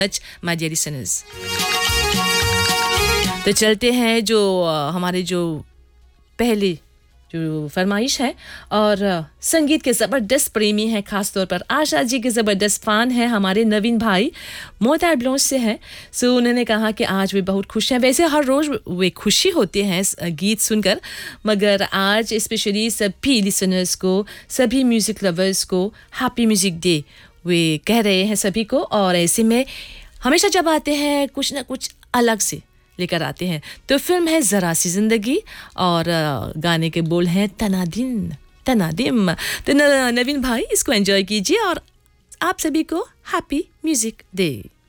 मच माय Deere listeners. तो चलते हैं जो हमारे जो पहले जो फरमाइश है, और संगीत के ज़बरदस्त प्रेमी हैं, ख़ास तौर पर आशा जी के ज़बरदस्त फ़ान हैं, हमारे नवीन भाई मोहतार ब्लॉन्च से हैं। सो उन्होंने कहा कि आज वे बहुत खुश हैं। वैसे हर रोज़ वे खुशी होते हैं गीत सुनकर, मगर आज स्पेशली सभी लिसनर्स को, सभी म्यूज़िक लवर्स को हैप्पी म्यूज़िक डे वे कह रहे हैं सभी को। और ऐसे में हमेशा जब आते हैं कुछ ना कुछ अलग से लेकर आते हैं। तो फिल्म है ज़रा सी ज़िंदगी, और गाने के बोल हैं तनादिन तनादिम। तो नवीन भाई इसको एंजॉय कीजिए, और आप सभी को हैप्पी म्यूज़िक डे।